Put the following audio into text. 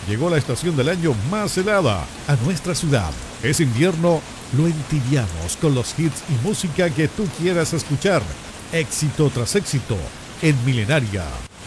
Llegó la estación del año más helada a nuestra ciudad. Es invierno, lo entibiamos con los hits y música que tú quieras escuchar. Éxito tras éxito en Milenaria.